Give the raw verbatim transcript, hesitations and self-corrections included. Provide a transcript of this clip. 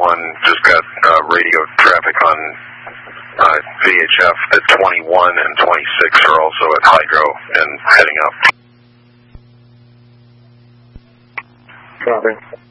twenty-one just got uh, radio traffic on uh, V H F. The twenty-one and twenty-six are also at Hydro and heading up. Copy.